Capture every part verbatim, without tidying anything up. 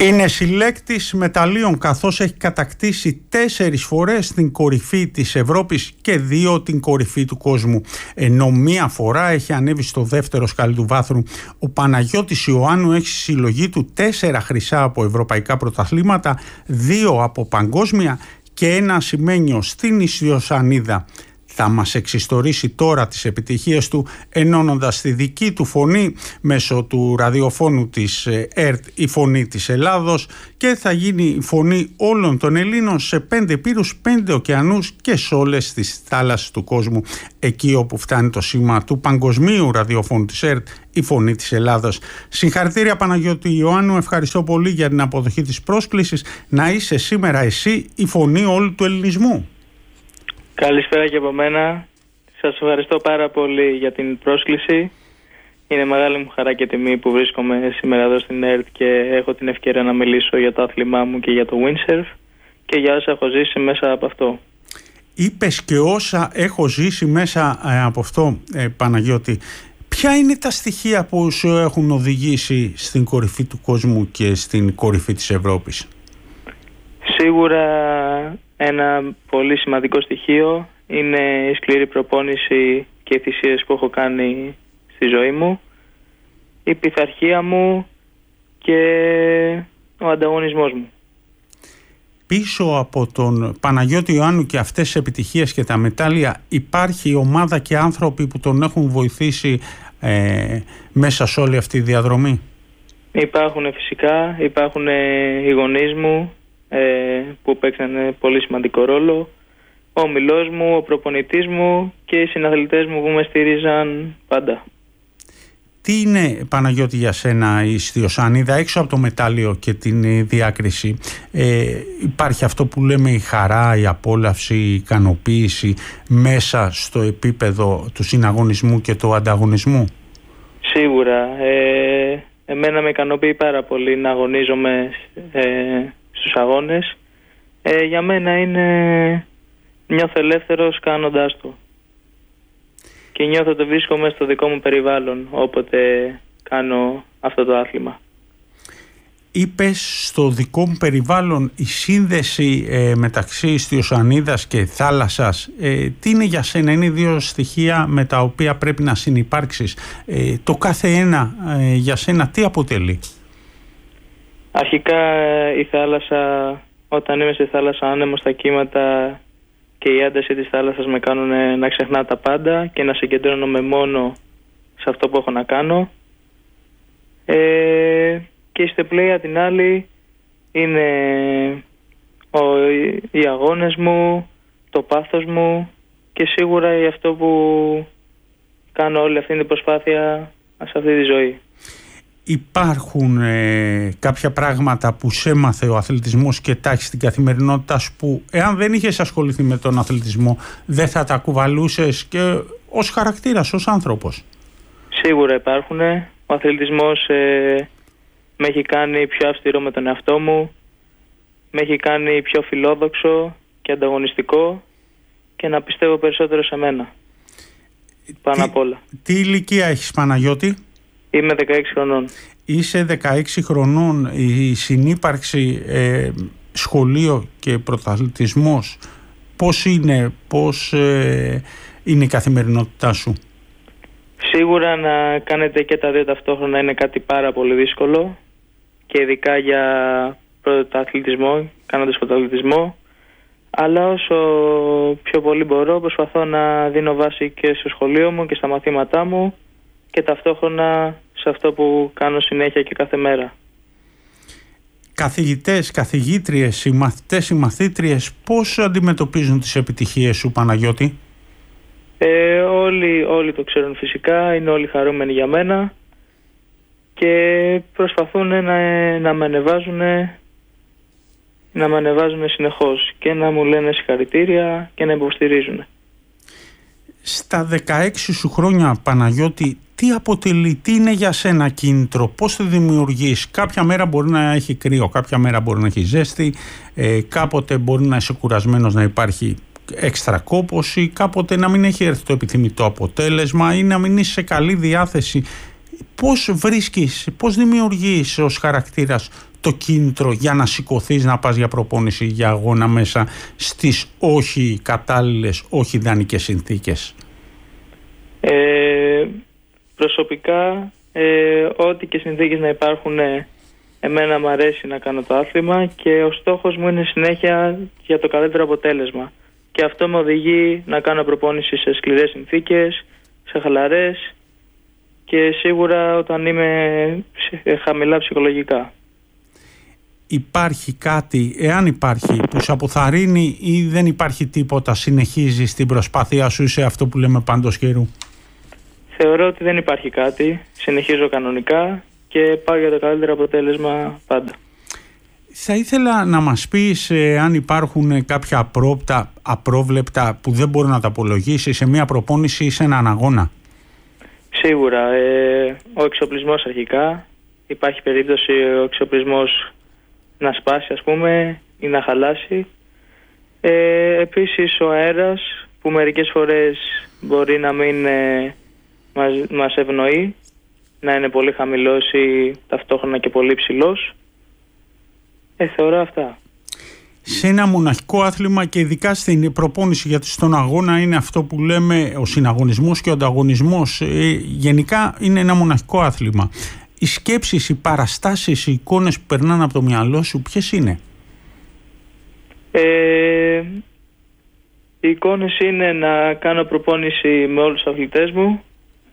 Είναι συλλέκτης μεταλλίων, καθώς έχει κατακτήσει τέσσερις φορές την κορυφή της Ευρώπης και δύο την κορυφή του κόσμου. Ενώ μία φορά έχει ανέβει στο δεύτερο σκαλί του βάθρου. Ο Παναγιώτης Ιωάννου έχει στη συλλογή του τέσσερα χρυσά από ευρωπαϊκά πρωταθλήματα, δύο από παγκόσμια και ένα ασημένιο στην Ιστιοσανίδα. Θα μας εξιστορήσει τώρα τις επιτυχίες του, ενώνοντας τη δική του φωνή μέσω του ραδιοφώνου της ΕΡΤ, η φωνή της Ελλάδος, και θα γίνει η φωνή όλων των Ελλήνων σε πέντε πύρους, πέντε ωκεανούς και σε όλες τις θάλασσες του κόσμου, εκεί όπου φτάνει το σήμα του παγκοσμίου ραδιοφώνου της ΕΡΤ, η φωνή της Ελλάδος. Συγχαρητήρια Παναγιώτη Ιωάννου, ευχαριστώ πολύ για την αποδοχή της πρόσκλησης να είσαι σήμερα εσύ η φωνή όλου του ελληνισμού. Καλησπέρα και από μένα. Σας ευχαριστώ πάρα πολύ για την πρόσκληση. Είναι μεγάλη μου χαρά και τιμή που βρίσκομαι σήμερα εδώ στην ΕΡΤ και έχω την ευκαιρία να μιλήσω για το άθλημά μου και για το windsurf και για όσα έχω ζήσει μέσα από αυτό. Είπες και όσα έχω ζήσει μέσα από αυτό, ε, Παναγιώτη. Ποια είναι τα στοιχεία που σου έχουν οδηγήσει στην κορυφή του κόσμου και στην κορυφή της Ευρώπης? Σίγουρα ένα πολύ σημαντικό στοιχείο είναι η σκληρή προπόνηση και οι θυσίες που έχω κάνει στη ζωή μου, η πειθαρχία μου και ο ανταγωνισμός μου. Πίσω από τον Παναγιώτη Ιωάννου και αυτές τις επιτυχίες και τα μετάλλια υπάρχει ομάδα και άνθρωποι που τον έχουν βοηθήσει ε, μέσα σε όλη αυτή τη διαδρομή? Υπάρχουν φυσικά, υπάρχουν οι γονείς μου που παίξαν πολύ σημαντικό ρόλο, ο ομιλός μου, ο προπονητής μου και οι συναθλητές μου που με στήριζαν πάντα. Τι είναι, Παναγιώτη, για σένα η Ιστιοσανίδα, έξω από το μετάλλιο και την διάκριση? Ε, υπάρχει αυτό που λέμε η χαρά, η απόλαυση, η ικανοποίηση μέσα στο επίπεδο του συναγωνισμού και του ανταγωνισμού? Σίγουρα. Ε, εμένα με ικανοποιεί πάρα πολύ να αγωνίζομαι ε, στους αγώνες. Ε, για μένα είναι, νιώθω ελεύθερος κάνοντάς το και νιώθω ότι βρίσκομαι στο δικό μου περιβάλλον όποτε κάνω αυτό το άθλημα. Είπες στο δικό μου περιβάλλον, η σύνδεση ε, μεταξύ Ιστιοσανίδας και θάλασσας, ε, τι είναι για σένα? Είναι δύο στοιχεία με τα οποία πρέπει να συνυπάρξεις. Ε, το κάθε ένα ε, για σένα τι αποτελεί? Αρχικά η θάλασσα, όταν είμαι στη θάλασσα άνεμο στα κύματα και η ένταση της θάλασσας με κάνουν να ξεχνάω τα πάντα και να συγκεντρώνομαι μόνο σε αυτό που έχω να κάνω. Ε, και η στεπλέα την άλλη είναι ο, οι αγώνες μου, το πάθος μου και σίγουρα για αυτό που κάνω όλη αυτή την προσπάθεια σε αυτή τη ζωή. Υπάρχουν ε, κάποια πράγματα που σε έμαθε ο αθλητισμός και τα έχεις στην καθημερινότητά σου που εάν δεν είχες ασχοληθεί με τον αθλητισμό δεν θα τα κουβαλούσες και ως χαρακτήρας, ως άνθρωπος? Σίγουρα υπάρχουν. Ο αθλητισμός ε, με έχει κάνει πιο αυστηρό με τον εαυτό μου, με έχει κάνει πιο φιλόδοξο και ανταγωνιστικό και να πιστεύω περισσότερο σε μένα πάνω απ' όλα. Τι ηλικία έχεις, Παναγιώτη? Είμαι δεκαέξι χρονών. Είσαι δεκαέξι χρονών. Η συνύπαρξη ε, σχολείο και πρωταθλητισμός πώς είναι, πώς ε, είναι η καθημερινότητά σου? Σίγουρα να κάνετε και τα δύο ταυτόχρονα είναι κάτι πάρα πολύ δύσκολο και ειδικά για πρωταθλητισμό, κάνοντας πρωταθλητισμό, αλλά όσο πιο πολύ μπορώ προσπαθώ να δίνω βάση και στο σχολείο μου και στα μαθήματά μου και ταυτόχρονα σε αυτό που κάνω συνέχεια και κάθε μέρα. Καθηγητές, καθηγήτριες, οι μαθητές, οι μαθήτριες πώς αντιμετωπίζουν τις επιτυχίες σου, Παναγιώτη? Ε, όλοι, όλοι το ξέρουν φυσικά, είναι όλοι χαρούμενοι για μένα και προσπαθούν να, να με ανεβάζουν να με ανεβάζουν συνεχώς και να μου λένε συγχαρητήρια και να υποστηρίζουν. Στα δεκαέξι σου χρόνια, Παναγιώτη, τι αποτελεί, τι είναι για σένα κίνητρο, πώς το δημιουργείς? Κάποια μέρα μπορεί να έχει κρύο, κάποια μέρα μπορεί να έχει ζέστη, ε, κάποτε μπορεί να είσαι κουρασμένος, να υπάρχει έξτρα κόπωση, κάποτε να μην έχει έρθει το επιθυμητό αποτέλεσμα ή να μην είσαι σε καλή διάθεση. Πώς βρίσκεις, πώς δημιουργείς ως χαρακτήρας το κίνητρο για να σηκωθείς να πας για προπόνηση, για αγώνα μέσα στις όχι κατάλληλες, όχι ιδανικές συνθήκες? Ε, προσωπικά ε, ό,τι και συνθήκες να υπάρχουν, ε, εμένα μου αρέσει να κάνω το άθλημα και ο στόχος μου είναι συνέχεια για το καλύτερο αποτέλεσμα, και αυτό με οδηγεί να κάνω προπόνηση σε σκληρές συνθήκες, σε χαλαρές, και σίγουρα όταν είμαι χαμηλά ψυχολογικά. Υπάρχει κάτι, εάν υπάρχει, που σε αποθαρρύνει, ή δεν υπάρχει τίποτα, συνεχίζεις την προσπάθειά σου, σε αυτό που λέμε πάντως καιρού? Θεωρώ ότι δεν υπάρχει κάτι, συνεχίζω κανονικά και πάω για το καλύτερο αποτέλεσμα πάντα. Θα ήθελα να μας πεις ε, αν υπάρχουν κάποια απρόπτα, απρόβλεπτα που δεν μπορεί να τα απολογίσεις σε μια προπόνηση ή σε έναν αγώνα. Σίγουρα, ε, ο εξοπλισμός αρχικά. Υπάρχει περίπτωση ο εξοπλισμός να σπάσει, ας πούμε, ή να χαλάσει. Ε, επίσης ο αέρας, που μερικές φορές μπορεί να μην ε, μας, μας ευνοεί, να είναι πολύ χαμηλός ή ταυτόχρονα και πολύ ψηλός. Ε, θεωρώ αυτά. Σε ένα μοναχικό άθλημα, και ειδικά στην προπόνηση, γιατί στον αγώνα είναι αυτό που λέμε ο συναγωνισμός και ο ανταγωνισμός, ε, γενικά είναι ένα μοναχικό άθλημα. Οι σκέψεις, οι παραστάσεις, οι εικόνες που περνάνε από το μυαλό σου, ποιες είναι? Ε, οι εικόνες είναι να κάνω προπόνηση με όλους τους αθλητές μου.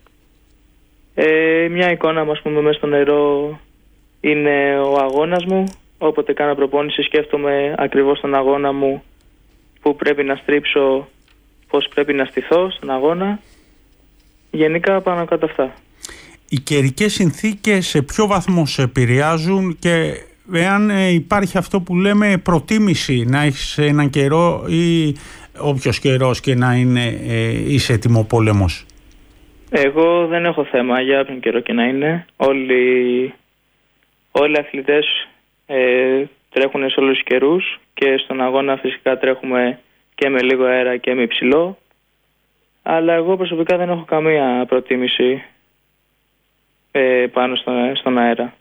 Ε, μια εικόνα, ας πούμε, μέσα στο νερό είναι ο αγώνας μου. Όποτε κάνω προπόνηση σκέφτομαι ακριβώς τον αγώνα μου, που πρέπει να στρίψω, πώς πρέπει να στηθώ στον αγώνα. Γενικά πάνω κάτω αυτά. Οι καιρικές συνθήκες σε ποιο βαθμό σε επηρεάζουν, και εάν υπάρχει αυτό που λέμε προτίμηση να έχεις έναν καιρό ή όποιος καιρός και να είναι, ε, είσαι έτοιμο πόλεμος? Εγώ δεν έχω θέμα για όποιον καιρό και να είναι. Όλοι, όλοι οι αθλητές ε, τρέχουν σε όλους τους καιρούς, και στον αγώνα φυσικά τρέχουμε και με λίγο αέρα και με υψηλό. Αλλά εγώ προσωπικά δεν έχω καμία προτίμηση ε, πάνω στο, στον αέρα.